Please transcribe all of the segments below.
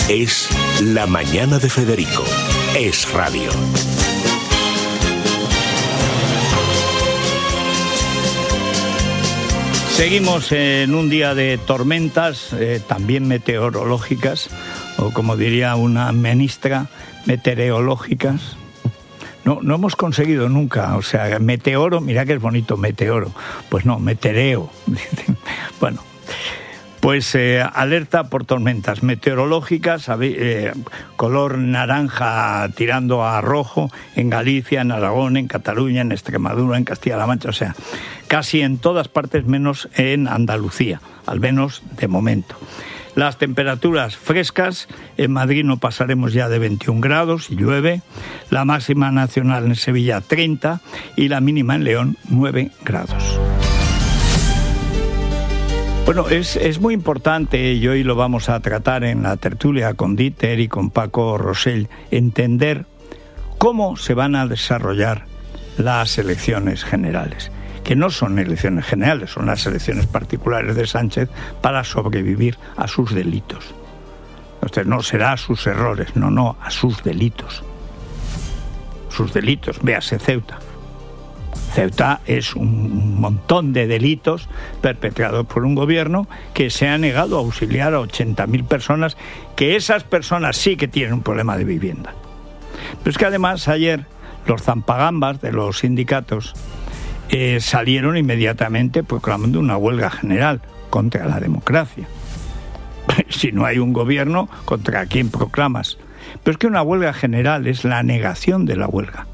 Es La Mañana de Federico. Es radio. Seguimos en un día de tormentas, también meteorológicas, o como diría una ministra, meteorológicas. No hemos conseguido nunca, o sea, meteoro, mira que es bonito, meteoro. Pues no, meteoreo. Bueno, pues alerta por tormentas meteorológicas, color naranja tirando a rojo en Galicia, en Aragón, en Cataluña, en Extremadura, en Castilla-La Mancha, o sea, casi en todas partes menos en Andalucía, al menos de momento. Las temperaturas frescas, en Madrid no pasaremos ya de 21 grados y llueve, la máxima nacional en Sevilla 30 y la mínima en León 9 grados. Bueno, es muy importante, y hoy lo vamos a tratar en la tertulia con Dieter y con Paco Rosell, entender cómo se van a desarrollar las elecciones generales. Que no son elecciones generales, son las elecciones particulares de Sánchez para sobrevivir a sus delitos. Entonces no será a sus errores, no, a sus delitos. Sus delitos, véase Ceuta. Ceuta es un montón de delitos perpetrados por un gobierno que se ha negado a auxiliar a 80.000 personas, que esas personas sí que tienen un problema de vivienda. Pero es que además ayer los zampagambas de los sindicatos salieron inmediatamente proclamando una huelga general contra la democracia. Si no hay un gobierno, ¿contra quién proclamas? Pero es que una huelga general es la negación de la huelga.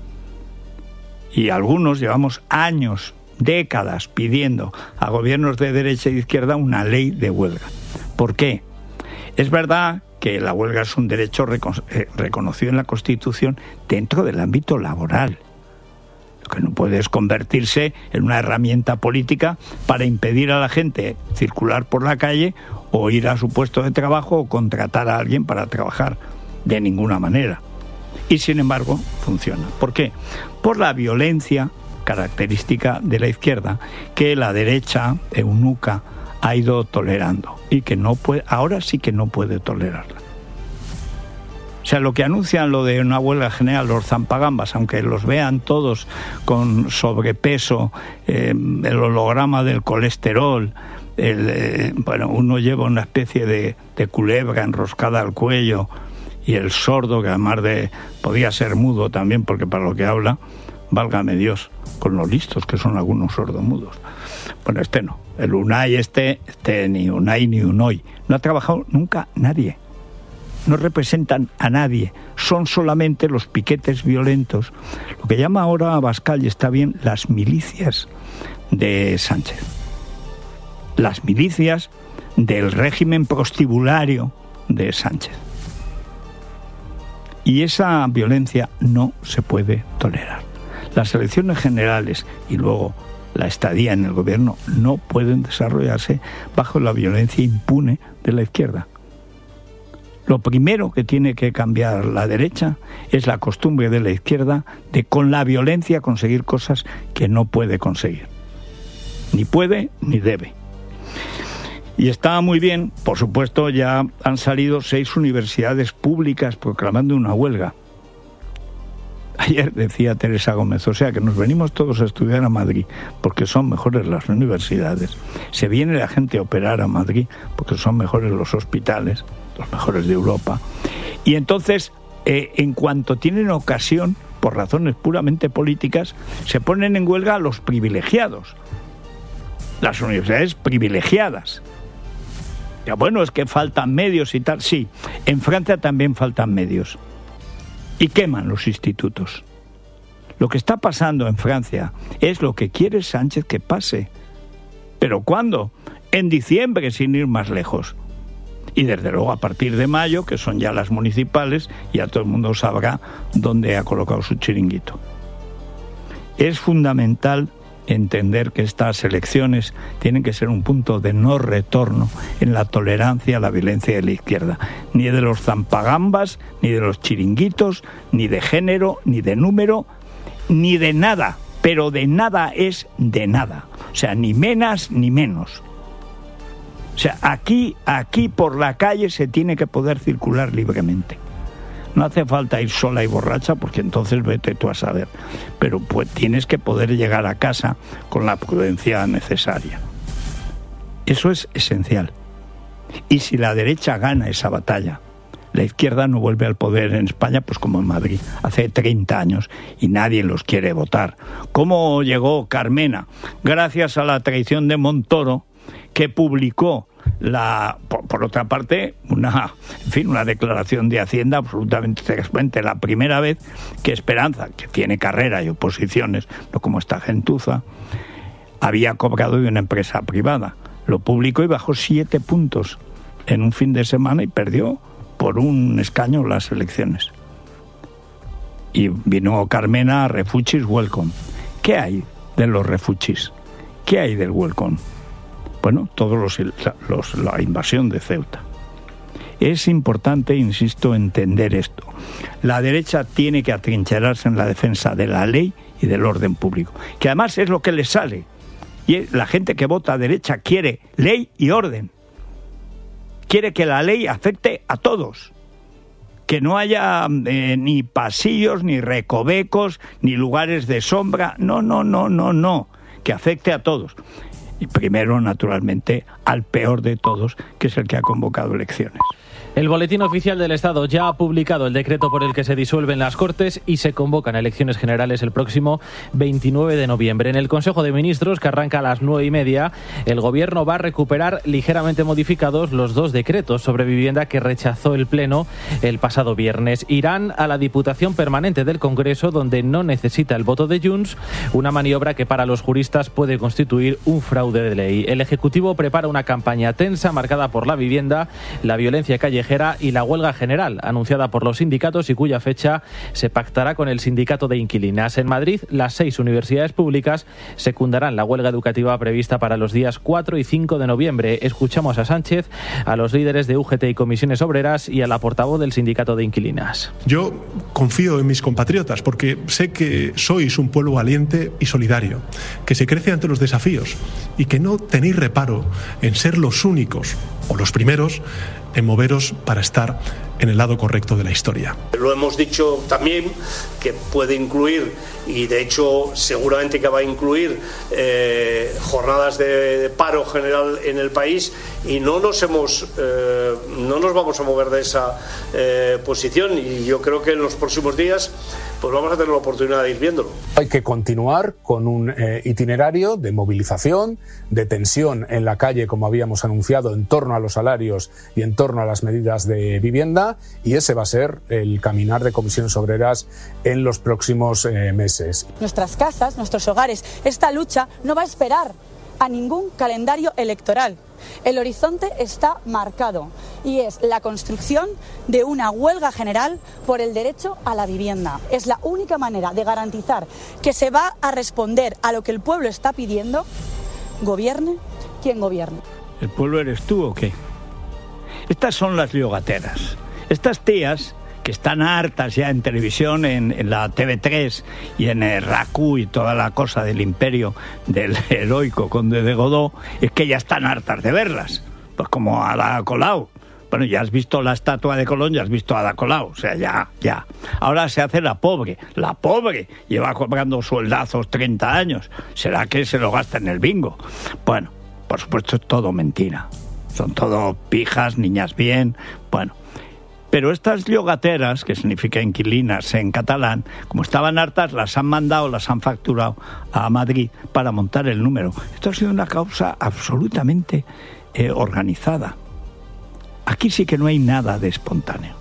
Y algunos llevamos años, décadas, pidiendo a gobiernos de derecha y de izquierda una ley de huelga. ¿Por qué? Es verdad que la huelga es un derecho reconocido en la Constitución dentro del ámbito laboral. Que no puedes convertirse en una herramienta política para impedir a la gente circular por la calle o ir a su puesto de trabajo o contratar a alguien para trabajar, de ninguna manera. Y sin embargo funciona. ¿Por qué? Por la violencia característica de la izquierda que la derecha eunuca ha ido tolerando y que no puede, ahora sí que no puede tolerarla. O sea, lo que anuncian lo de una huelga general, los zampagambas, aunque los vean todos con sobrepeso, el holograma del colesterol, uno lleva una especie de culebra enroscada al cuello, y el sordo, que además podía ser mudo también, porque para lo que habla, válgame Dios, con lo listos que son algunos sordomudos. Bueno, no, el Unai ni Unai ni Unoy, no ha trabajado nunca nadie. No representan a nadie, son solamente los piquetes violentos, lo que llama ahora Abascal, y está bien, las milicias de Sánchez. Las milicias del régimen prostibulario de Sánchez. Y esa violencia no se puede tolerar. Las elecciones generales y luego la estadía en el gobierno no pueden desarrollarse bajo la violencia impune de la izquierda. Lo primero que tiene que cambiar la derecha es la costumbre de la izquierda de con la violencia conseguir cosas que no puede conseguir. Ni puede ni debe. Y está muy bien, por supuesto, ya han salido 6 universidades públicas proclamando una huelga. Ayer decía Teresa Gómez, o sea que nos venimos todos a estudiar a Madrid porque son mejores las universidades. Se viene la gente a operar a Madrid porque son mejores los hospitales, los mejores de Europa. Y entonces, en cuanto tienen ocasión, por razones puramente políticas, se ponen en huelga a los privilegiados. Las universidades privilegiadas. Ya, bueno, es que faltan medios y tal. Sí, en Francia también faltan medios. Y queman los institutos. Lo que está pasando en Francia es lo que quiere Sánchez que pase. ¿Pero cuándo? En diciembre, sin ir más lejos. Y desde luego a partir de mayo, que son ya las municipales, ya todo el mundo sabrá dónde ha colocado su chiringuito. Es fundamental entender que estas elecciones tienen que ser un punto de no retorno en la tolerancia a la violencia de la izquierda, ni de los zampagambas, ni de los chiringuitos, ni de género, ni de número, ni de nada, pero de nada es de nada, o sea, ni menos ni menos. sea, aquí por la calle se tiene que poder circular libremente. No hace falta ir sola y borracha, porque entonces vete tú a saber. Pero pues tienes que poder llegar a casa con la prudencia necesaria. Eso es esencial. Y si la derecha gana esa batalla, la izquierda no vuelve al poder en España, pues como en Madrid, hace 30 años, y nadie los quiere votar. ¿Cómo llegó Carmena? Gracias a la traición de Montoro, que publicó por otra parte, una declaración de Hacienda absolutamente transparente. La primera vez que Esperanza, que tiene carrera y oposiciones, no como esta gentuza, había cobrado de una empresa privada. Lo publicó y bajó 7 puntos en un fin de semana y perdió por un escaño las elecciones. Y vino Carmena, refugees welcome. ¿Qué hay de los refugees? ¿Qué hay del welcome? Bueno, la invasión de Ceuta. Es importante, insisto, entender esto. La derecha tiene que atrincherarse en la defensa de la ley y del orden público, que además es lo que les sale. Y la gente que vota a derecha quiere ley y orden. Quiere que la ley afecte a todos. Que no haya ni pasillos, ni recovecos, ni lugares de sombra. No. Que afecte a todos. Y primero, naturalmente, al peor de todos, que es el que ha convocado elecciones. El Boletín Oficial del Estado ya ha publicado el decreto por el que se disuelven las Cortes y se convocan elecciones generales el próximo 29 de noviembre. En el Consejo de Ministros, que arranca a las 9:30, el Gobierno va a recuperar ligeramente modificados los 2 decretos sobre vivienda que rechazó el Pleno el pasado viernes. Irán a la Diputación Permanente del Congreso, donde no necesita el voto de Junts, una maniobra que para los juristas puede constituir un fraude de ley. El Ejecutivo prepara una campaña tensa marcada por la vivienda, la violencia callejera y la huelga general anunciada por los sindicatos y cuya fecha se pactará con el sindicato de inquilinas. En Madrid, las 6 universidades públicas secundarán la huelga educativa prevista para los días 4 y 5 de noviembre. Escuchamos a Sánchez, a los líderes de UGT y comisiones obreras y a la portavoz del sindicato de inquilinas. Yo confío en mis compatriotas porque sé que sois un pueblo valiente y solidario, que se crece ante los desafíos y que no tenéis reparo en ser los únicos o los primeros en moveros para estar en el lado correcto de la historia. Lo hemos dicho también, que puede incluir, y de hecho seguramente que va a incluir, jornadas de paro general en el país, y no nos vamos a mover de esa posición, y yo creo que en los próximos días pues vamos a tener la oportunidad de ir viéndolo. Hay que continuar con un itinerario de movilización, de tensión en la calle, como habíamos anunciado, en torno a los salarios y en torno a las medidas de vivienda, y ese va a ser el caminar de comisiones obreras en los próximos meses. Nuestras casas, nuestros hogares, esta lucha no va a esperar a ningún calendario electoral. El horizonte está marcado y es la construcción de una huelga general por el derecho a la vivienda. Es la única manera de garantizar que se va a responder a lo que el pueblo está pidiendo, gobierne quien gobierne. ¿El pueblo eres tú o qué? Estas son las llogateras. Estas tías que están hartas ya en televisión, en la TV3 y en el RACU y toda la cosa del imperio del heroico conde de Godó, es que ya están hartas de verlas. Pues como Ada Colau. Bueno, ya has visto la estatua de Colón, ya has visto a Ada Colau, o sea, ya. Ahora se hace la pobre, lleva cobrando sueldazos 30 años, ¿será que se lo gasta en el bingo? Bueno, por supuesto es todo mentira, son todo pijas, niñas bien, bueno. Pero estas llogateras, que significa inquilinas en catalán, como estaban hartas, las han mandado, las han facturado a Madrid para montar el número. Esto ha sido una causa absolutamente organizada. Aquí sí que no hay nada de espontáneo.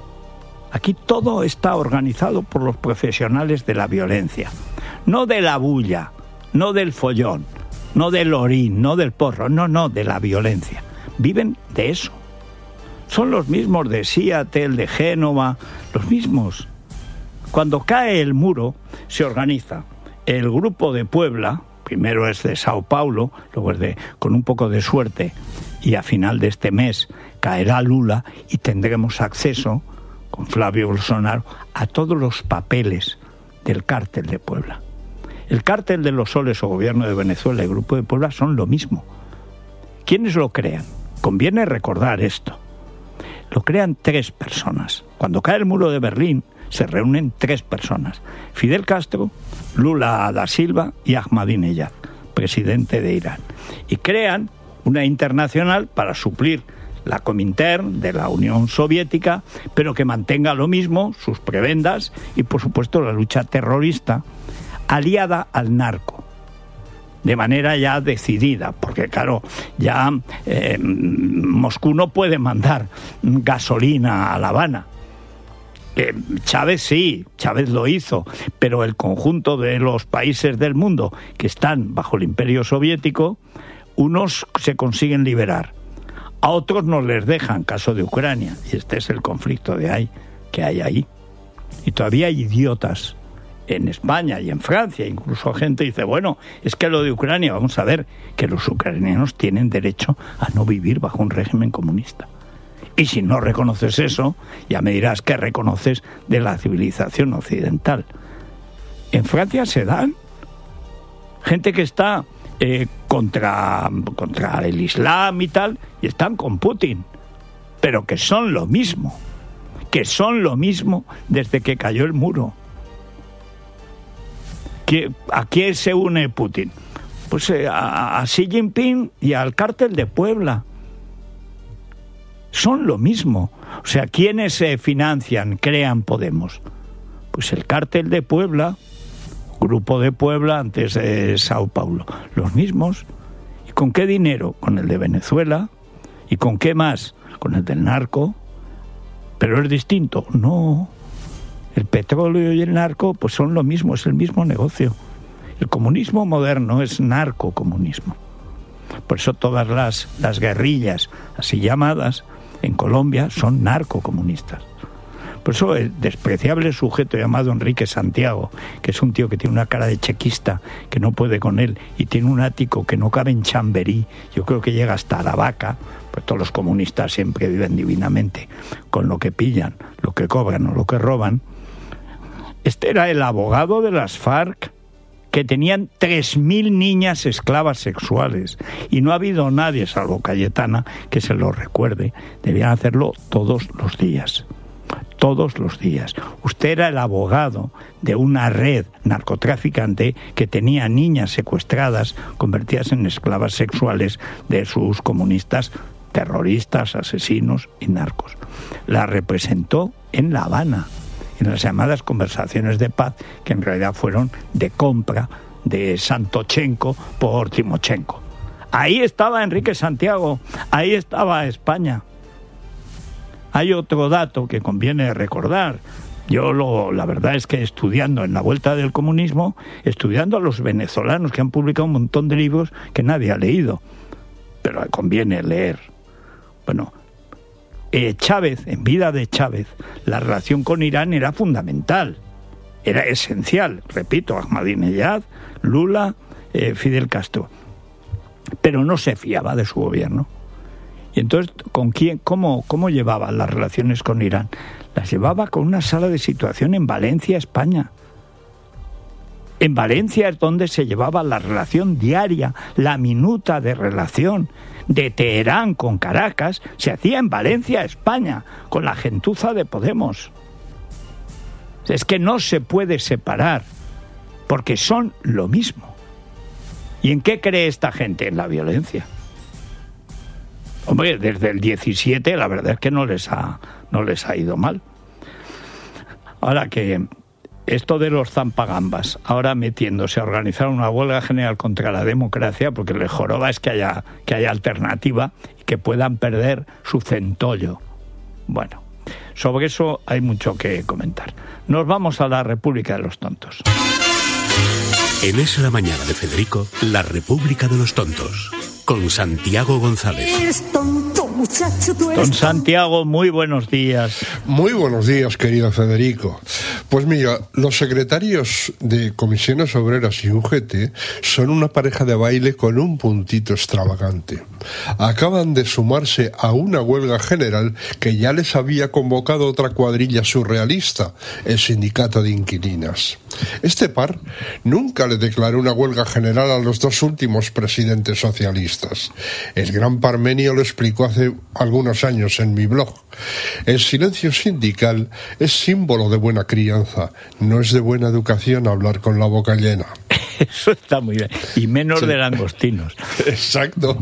Aquí todo está organizado por los profesionales de la violencia. No de la bulla, no del follón, no del orín, no del porro, no, de la violencia. Viven de eso. Son los mismos de Seattle, de Génova, los mismos. Cuando cae el muro, se organiza el grupo de Puebla, primero es de Sao Paulo, luego es con un poco de suerte, y a final de este mes caerá Lula y tendremos acceso, con Flavio Bolsonaro, a todos los papeles del cártel de Puebla. El cártel de los soles o gobierno de Venezuela y el grupo de Puebla son lo mismo. ¿Quiénes lo crean? conviene recordar esto. Lo crean 3 personas. Cuando cae el muro de Berlín, se reúnen 3 personas. Fidel Castro, Lula da Silva y Ahmadinejad, presidente de Irán. Y crean una internacional para suplir la Comintern de la Unión Soviética, pero que mantenga lo mismo, sus prebendas y, por supuesto, la lucha terrorista aliada al narco. De manera ya decidida, porque claro, ya Moscú no puede mandar gasolina a La Habana. Chávez sí, Chávez lo hizo, pero el conjunto de los países del mundo que están bajo el imperio soviético, unos se consiguen liberar, a otros no les dejan, caso de Ucrania, y este es el conflicto que hay ahí. Y todavía hay idiotas en España y en Francia, incluso gente dice, bueno, es que lo de Ucrania, vamos a ver, que los ucranianos tienen derecho a no vivir bajo un régimen comunista. Y si no reconoces eso, ya me dirás qué reconoces de la civilización occidental. En Francia se dan gente que está contra el Islam y tal, y están con Putin, pero que son lo mismo desde que cayó el muro. ¿A quién se une Putin? Pues a Xi Jinping y al cártel de Puebla. Son lo mismo. O sea, ¿quiénes financian, crean Podemos? Pues el cártel de Puebla, Grupo de Puebla, antes de Sao Paulo. Los mismos. ¿Y con qué dinero? Con el de Venezuela. ¿Y con qué más? Con el del narco. ¿Pero es distinto? No. El petróleo y el narco pues son lo mismo, es el mismo negocio. El comunismo moderno es narcocomunismo. Por eso todas las guerrillas, así llamadas, en Colombia son narcocomunistas. Por eso el despreciable sujeto llamado Enrique Santiago, que es un tío que tiene una cara de chequista, que no puede con él, y tiene un ático que no cabe en Chamberí, yo creo que llega hasta Aravaca, pues todos los comunistas siempre viven divinamente, con lo que pillan, lo que cobran o lo que roban. Este era el abogado de las FARC, que tenían 3.000 niñas esclavas sexuales, y no ha habido nadie, salvo Cayetana, que se lo recuerde. Debían hacerlo todos los días. Todos los días. Usted era el abogado de una red narcotraficante que tenía niñas secuestradas, convertidas en esclavas sexuales de sus comunistas, terroristas, asesinos y narcos. La representó en La Habana, en las llamadas conversaciones de paz, que en realidad fueron de compra de Santochenko por Timochenko. Ahí estaba Enrique Santiago, ahí estaba España. Hay otro dato que conviene recordar. La verdad es que estudiando en la vuelta del comunismo, estudiando a los venezolanos que han publicado un montón de libros que nadie ha leído, pero conviene leer. Bueno, Chávez, en vida de Chávez, la relación con Irán era fundamental, era esencial, repito, Ahmadinejad, Lula, Fidel Castro, pero no se fiaba de su gobierno. Y entonces, ¿con quién, cómo llevaba las relaciones con Irán? Las llevaba con una sala de situación en Valencia, España. En Valencia es donde se llevaba la relación diaria, la minuta de relación de Teherán con Caracas, se hacía en Valencia, España, con la gentuza de Podemos. Es que no se puede separar, porque son lo mismo. ¿Y en qué cree esta gente? En la violencia. Hombre, desde el 17 la verdad es que no les ha ido mal. Ahora que esto de los zampagambas, ahora metiéndose a organizar una huelga general contra la democracia, porque les joroba es que haya alternativa y que puedan perder su centollo. Bueno, sobre eso hay mucho que comentar. Nos vamos a la República de los Tontos. En Es la Mañana de Federico, la República de los Tontos, con Santiago González. Eres tonto, muchacho, tú eres Don Santiago, muy buenos días. Muy buenos días, querido Federico. Pues mira, los secretarios de Comisiones Obreras y UGT son una pareja de baile con un puntito extravagante. Acaban de sumarse a una huelga general que ya les había convocado otra cuadrilla surrealista, el Sindicato de Inquilinas. Este par nunca le declaró una huelga general a los dos últimos presidentes socialistas. El gran Parmenio lo explicó hace algunos años en mi blog. El silencio sindical es símbolo de buena crianza. No es de buena educación hablar con la boca llena. Eso está muy bien. Y menos sí. De langostinos. Exacto.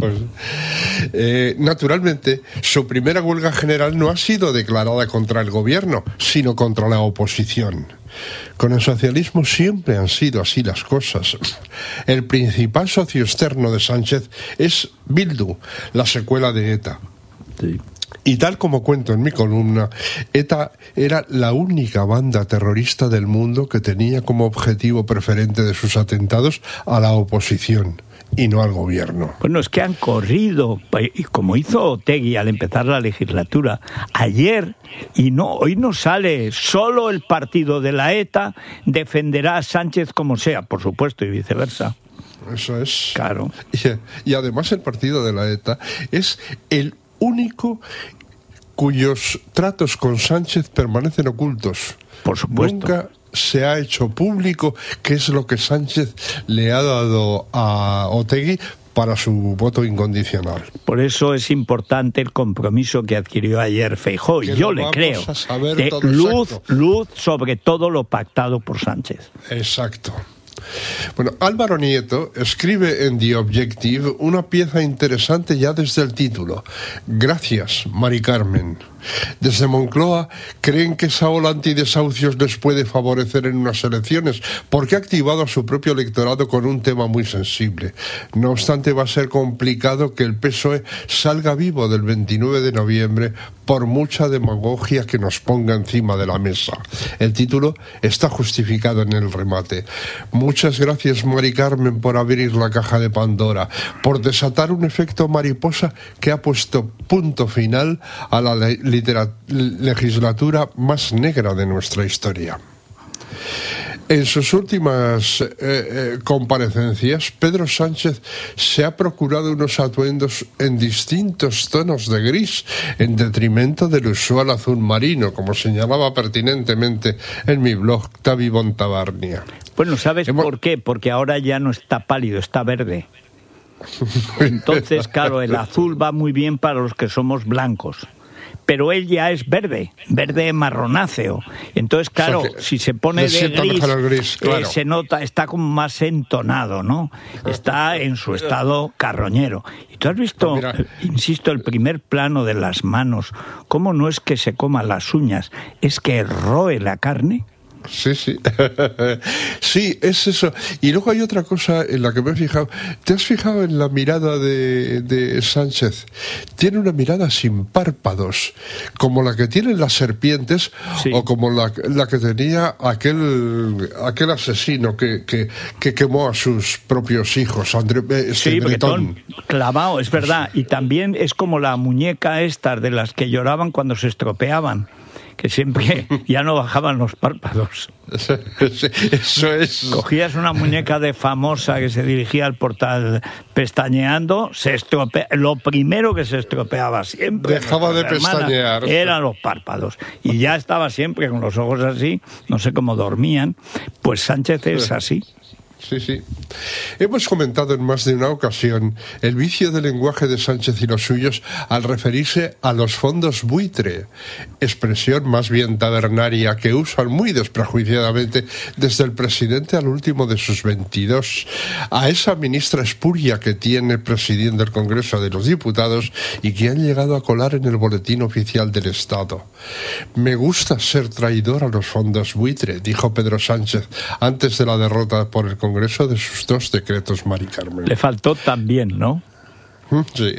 Naturalmente, su primera huelga general no ha sido declarada contra el gobierno, sino contra la oposición. Con el socialismo siempre han sido así las cosas. El principal socio externo de Sánchez es Bildu, la secuela de ETA. Sí. Y tal como cuento en mi columna, ETA era la única banda terrorista del mundo que tenía como objetivo preferente de sus atentados a la oposición y no al gobierno. Bueno, es que han corrido, como hizo Otegi al empezar la legislatura, ayer, y no, hoy no sale, solo el partido de la ETA defenderá a Sánchez como sea, por supuesto, y viceversa. Eso es. Claro. Y además el partido de la ETA es el único cuyos tratos con Sánchez permanecen ocultos. Por supuesto. Nunca se ha hecho público qué es lo que Sánchez le ha dado a Otegi para su voto incondicional. Por eso es importante el compromiso que adquirió ayer Feijóo, y yo le creo, de luz sobre todo lo pactado por Sánchez. Exacto. Bueno, Álvaro Nieto escribe en The Objective una pieza interesante ya desde el título. Gracias, Mari Carmen. Desde Moncloa creen que esa ola antidesahucios les puede favorecer en unas elecciones porque ha activado a su propio electorado con un tema muy sensible. No obstante, va a ser complicado que el PSOE salga vivo del 29 de noviembre por mucha demagogia que nos ponga encima de la mesa. El título está justificado en el remate. Muchas gracias, Mari Carmen, por abrir la caja de Pandora, por desatar un efecto mariposa que ha puesto punto final a la legislatura más negra de nuestra historia. En sus últimas comparecencias, Pedro Sánchez se ha procurado unos atuendos en distintos tonos de gris, en detrimento del usual azul marino, como señalaba pertinentemente en mi blog Tavi Bontabarnia. Bueno, ¿sabes por qué? Porque ahora ya no está pálido, está verde. Entonces, claro, el azul va muy bien para los que somos blancos. Pero él ya es verde marronáceo. Entonces, claro, o sea, si se pone de gris, claro. Se nota, está como más entonado, ¿no? Está en su estado carroñero. Y tú has visto, insisto, el primer plano de las manos, cómo no es que se coma las uñas, es que roe la carne. Sí, sí. Sí, es eso. Y luego hay otra cosa en la que me he fijado. ¿Te has fijado en la mirada de Sánchez? Tiene una mirada sin párpados, como la que tienen las serpientes, sí. O como la que tenía aquel asesino que quemó a sus propios hijos, sí, Bretón. Clavado, es verdad. Y también es como la muñeca estas de las que lloraban cuando se estropeaban, que siempre ya no bajaban los párpados. Eso es. Cogías una muñeca de famosa que se dirigía al portal pestañeando, lo primero que se estropeaba siempre, dejaba de pestañear, eran los párpados. Y ya estaba siempre con los ojos así, no sé cómo dormían. Pues Sánchez es así. Sí, sí. Hemos comentado en más de una ocasión el vicio del lenguaje de Sánchez y los suyos al referirse a los fondos buitre, expresión más bien tabernaria que usan muy desprejuiciadamente desde el presidente al último de sus 22, a esa ministra espuria que tiene presidiendo el Congreso de los Diputados y que han llegado a colar en el boletín oficial del Estado. Me gusta ser traidor a los fondos buitre, dijo Pedro Sánchez antes de la derrota por el Congreso de sus dos decretos, Mari Carmen. Le faltó también, ¿no? Sí,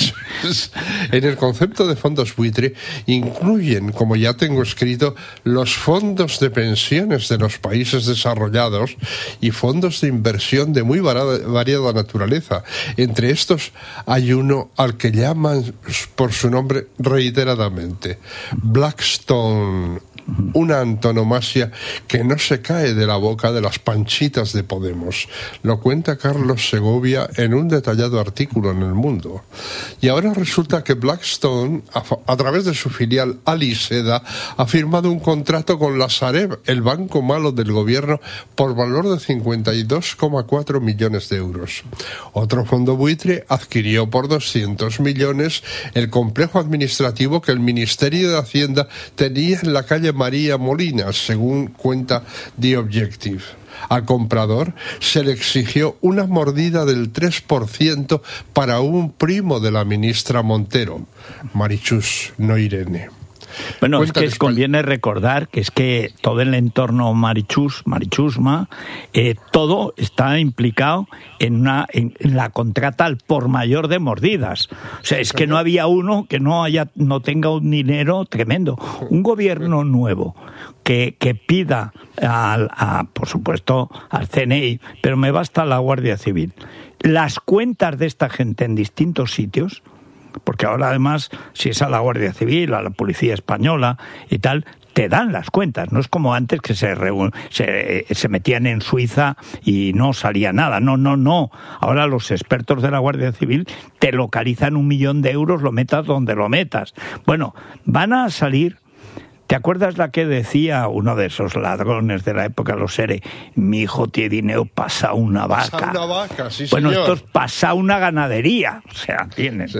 en el concepto de fondos buitre incluyen, como ya tengo escrito, los fondos de pensiones de los países desarrollados y fondos de inversión de muy variada naturaleza. Entre estos hay uno al que llaman por su nombre reiteradamente Blackstone una antonomasia que no se cae de la boca de las panchitas de Podemos. Lo cuenta Carlos Segovia en un detallado artículo en El Mundo. Y ahora resulta que Blackstone, a través de su filial Aliseda, ha firmado un contrato con la Sareb, el banco malo del gobierno, por valor de 52,4 millones de euros. Otro fondo buitre adquirió por 200 millones el complejo administrativo que el Ministerio de Hacienda tenía en la calle María Molina, según cuenta The Objective. Al comprador se le exigió una mordida del 3% para un primo de la ministra Montero, Marichus, no Irene. Bueno, es que conviene recordar que es que todo el entorno Marichusma, todo está implicado en la contrata al por mayor de mordidas. O sea, es que no había uno que no tenga un dinero tremendo. Un gobierno nuevo que pida por supuesto al CNI, pero me basta la Guardia Civil, las cuentas de esta gente en distintos sitios. Porque ahora además, si es a la Guardia Civil, a la Policía Española y tal, te dan las cuentas. No es como antes que se metían en Suiza y no salía nada. No. Ahora los expertos de la Guardia Civil te localizan 1 millón de euros, lo metas donde lo metas. Bueno, van a salir... ¿Te acuerdas la que decía uno de esos ladrones de la época de los ERE? Mi hijo tiene dinero, pasa una vaca. Pasa una vaca, sí, bueno, señor. Esto es pasa una ganadería. O sea, tienes...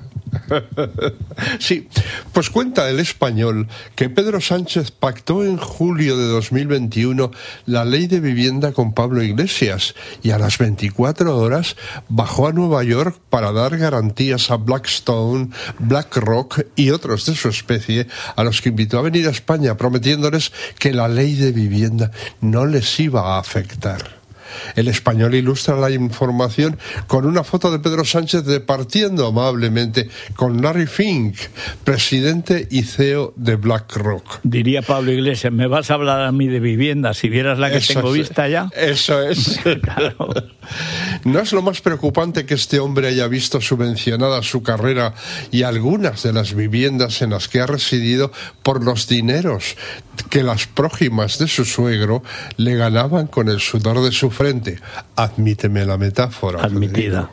Sí, pues cuenta El Español que Pedro Sánchez pactó en julio de 2021 la ley de vivienda con Pablo Iglesias y a las 24 horas bajó a Nueva York para dar garantías a Blackstone, BlackRock y otros de su especie, a los que invitó a venir a España prometiéndoles que la ley de vivienda no les iba a afectar. El Español ilustra la información con una foto de Pedro Sánchez departiendo amablemente con Larry Fink, presidente y CEO de BlackRock. Diría Pablo Iglesias, ¿me vas a hablar a mí de vivienda si vieras la que tengo vista ya? Eso es. Claro. ¿No es lo más preocupante que este hombre haya visto subvencionada su carrera y algunas de las viviendas en las que ha residido por los dineros que las prójimas de su suegro le ganaban con el sudor de su frente? Admíteme la metáfora. Admitida.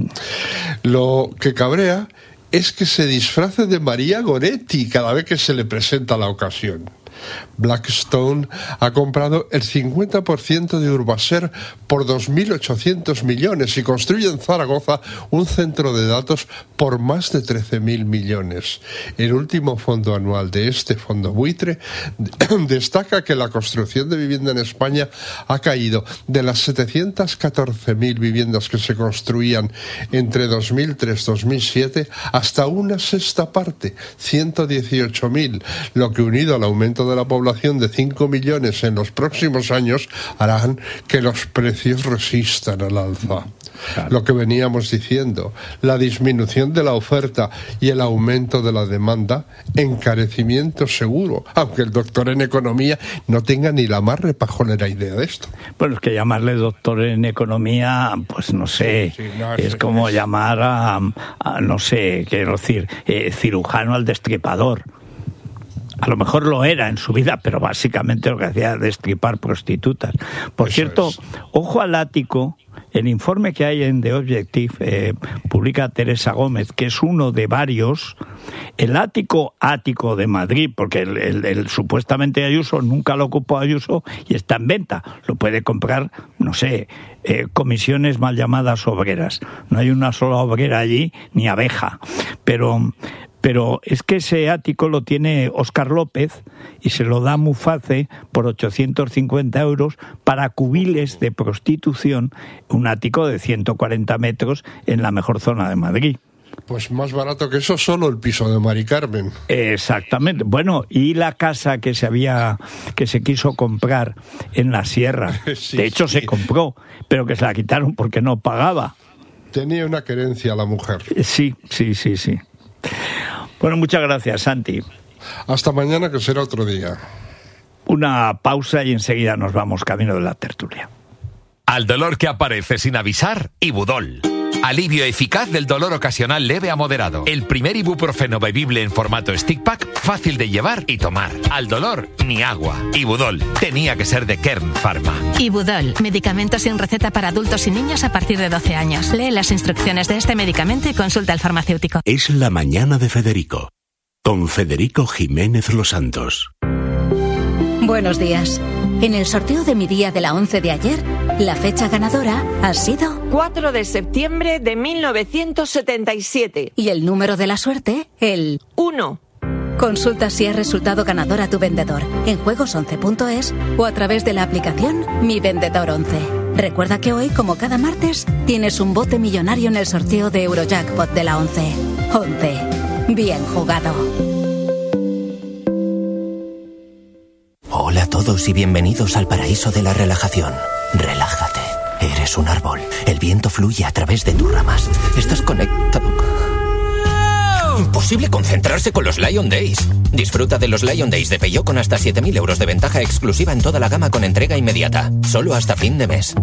Lo que cabrea es que se disfrace de María Goretti cada vez que se le presenta la ocasión. Blackstone ha comprado el 50% de Urbaser por 2.800 millones y construye en Zaragoza un centro de datos por más de 13.000 millones. El último fondo anual de este fondo buitre destaca que la construcción de vivienda en España ha caído de las 714.000 viviendas que se construían entre 2003 y 2007 hasta una sexta parte, 118.000, lo que unido al aumento de la población de 5 millones en los próximos años harán que los precios resistan al alza. Claro. Lo que veníamos diciendo, la disminución de la oferta y el aumento de la demanda, encarecimiento seguro, aunque el doctor en economía no tenga ni la más repajolera idea de esto. Bueno, es que llamarle doctor en economía, pues no sé, es como llamar a no sé, quiero decir, cirujano al destripador. A lo mejor lo era en su vida, pero básicamente lo que hacía era destripar prostitutas. Por cierto, ojo al ático. El informe que hay en The Objective publica Teresa Gómez, que es uno de varios. El ático de Madrid, porque el supuestamente Ayuso nunca lo ocupó Ayuso y está en venta. Lo puede comprar, no sé, comisiones mal llamadas obreras. No hay una sola obrera allí, ni abeja. Pero es que ese ático lo tiene Óscar López y se lo da Muface por 850 euros para cubiles de prostitución, un ático de 140 metros en la mejor zona de Madrid. Pues más barato que eso, solo el piso de Mari Carmen. Exactamente. Bueno, y la casa que se quiso comprar en la sierra, Sí, de hecho se compró, pero que se la quitaron porque no pagaba. Tenía una querencia la mujer. Sí. Bueno, muchas gracias, Santi. Hasta mañana, que será otro día. Una pausa y enseguida nos vamos camino de la tertulia. Al dolor que aparece sin avisar, Ibudol. Alivio eficaz del dolor ocasional leve a moderado. El primer ibuprofeno bebible en formato stick pack, fácil de llevar y tomar. Al dolor, ni agua. Ibudol, tenía que ser de Kern Pharma. Ibudol, medicamento sin receta para adultos y niños a partir de 12 años. Lee las instrucciones de este medicamento y consulta al farmacéutico. Es la mañana de Federico, con Federico Jiménez Los Santos. Buenos días. En el sorteo de mi día de la 11 de ayer, la fecha ganadora ha sido 4 de septiembre de 1977. Y el número de la suerte, el 1. Consulta si has resultado ganador a tu vendedor en juegos11.es o a través de la aplicación Mi Vendedor 11. Recuerda que hoy, como cada martes, tienes un bote millonario en el sorteo de Eurojackpot de la 11. 11. Bien jugado. Hola a todos y bienvenidos al paraíso de la relajación. Relájate. Eres un árbol. El viento fluye a través de tus ramas. Estás conectado. Imposible concentrarse con los Lion Days. Disfruta de los Lion Days de Peugeot con hasta 7.000 euros de ventaja exclusiva en toda la gama con entrega inmediata. Solo hasta fin de mes.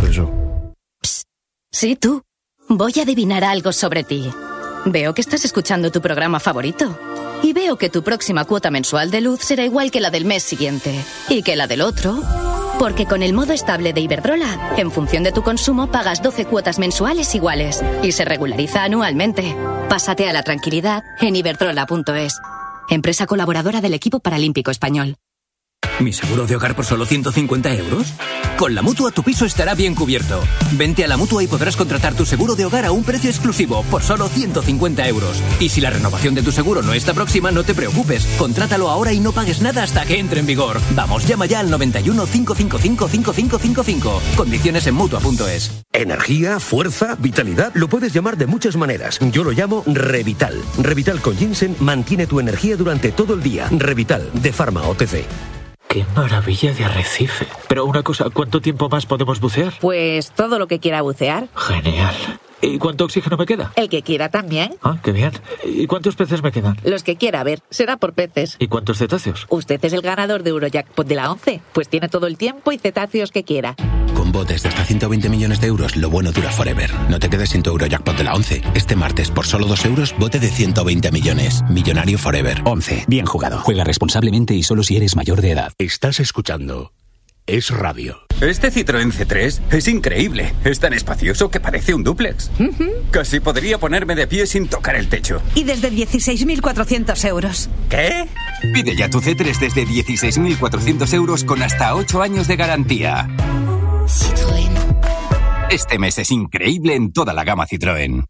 Psst. Sí, tú. Voy a adivinar algo sobre ti. Veo que estás escuchando tu programa favorito. Y veo que tu próxima cuota mensual de luz será igual que la del mes siguiente. Y que la del otro. Porque con el modo estable de Iberdrola, en función de tu consumo, pagas 12 cuotas mensuales iguales. Y se regulariza anualmente. Pásate a la tranquilidad en iberdrola.es. Empresa colaboradora del equipo paralímpico español. ¿Mi seguro de hogar por solo 150 euros? Con la Mutua tu piso estará bien cubierto. Vente a la Mutua y podrás contratar tu seguro de hogar a un precio exclusivo por solo 150 euros. Y si la renovación de tu seguro no está próxima, no te preocupes. Contrátalo ahora y no pagues nada hasta que entre en vigor. Vamos, llama ya al 91 555 5555. Condiciones en Mutua.es. Energía, fuerza, vitalidad, lo puedes llamar de muchas maneras. Yo lo llamo Revital. Revital con ginseng mantiene tu energía durante todo el día. Revital, de Pharma OTC. ¡Qué maravilla de arrecife! Pero una cosa, ¿cuánto tiempo más podemos bucear? Pues todo lo que quiera bucear. Genial. ¿Y cuánto oxígeno me queda? El que quiera también. Ah, qué bien. ¿Y cuántos peces me quedan? Los que quiera, a ver, será por peces. ¿Y cuántos cetáceos? Usted es el ganador de Eurojackpot de la 11, pues tiene todo el tiempo y cetáceos que quiera. Con botes de hasta 120 millones de euros, lo bueno dura forever. No te quedes sin tu Eurojackpot de la 11. Este martes, por solo 2 euros, bote de 120 millones. Millonario forever. 11. Bien jugado. Juega responsablemente y solo si eres mayor de edad. Estás escuchando Es Radio. Este Citroën C3 es increíble. Es tan espacioso que parece un dúplex. Casi podría ponerme de pie sin tocar el techo. Y desde 16.400 euros. ¿Qué? Pide ya tu C3 desde 16.400 euros con hasta 8 años de garantía. Citroën. Este mes es increíble en toda la gama Citroën.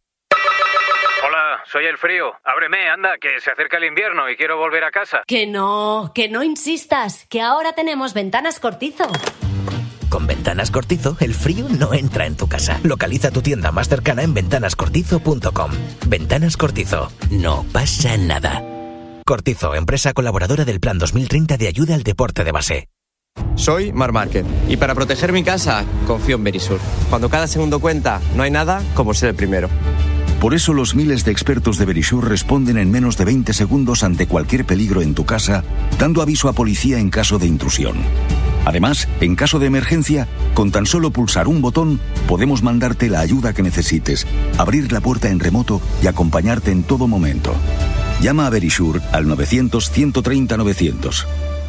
Soy el frío. Ábreme, anda, que se acerca el invierno y quiero volver a casa. Que no insistas, que ahora tenemos Ventanas Cortizo. Con Ventanas Cortizo, el frío no entra en tu casa. Localiza tu tienda más cercana en ventanascortizo.com. Ventanas Cortizo. No pasa nada. Cortizo, empresa colaboradora del Plan 2030 de ayuda al deporte de base. Soy Marc Márquez y para proteger mi casa confío en Verisur. Cuando cada segundo cuenta, no hay nada como ser el primero. Por eso los miles de expertos de Verisur responden en menos de 20 segundos ante cualquier peligro en tu casa, dando aviso a policía en caso de intrusión. Además, en caso de emergencia, con tan solo pulsar un botón, podemos mandarte la ayuda que necesites, abrir la puerta en remoto y acompañarte en todo momento. Llama a Verisur al 900-130-900.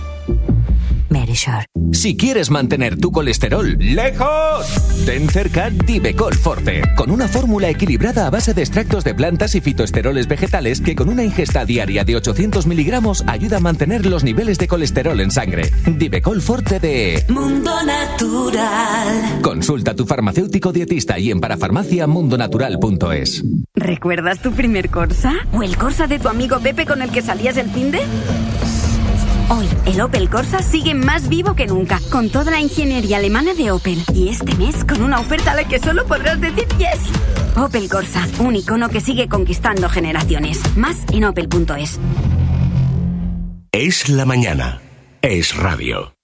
Verisur. Si quieres mantener tu colesterol lejos, ten cerca Divecol Forte, con una fórmula equilibrada a base de extractos de plantas y fitoesteroles vegetales que con una ingesta diaria de 800 miligramos ayuda a mantener los niveles de colesterol en sangre. Divecol Forte de Mundo Natural. Consulta a tu farmacéutico dietista y en parafarmaciamundonatural.es. ¿Recuerdas tu primer Corsa? ¿O el Corsa de tu amigo Pepe con el que salías el finde? Hoy, el Opel Corsa sigue más vivo que nunca, con toda la ingeniería alemana de Opel. Y este mes, con una oferta a la que solo podrás decir yes. Opel Corsa, un icono que sigue conquistando generaciones. Más en opel.es. Es la mañana. Es Radio.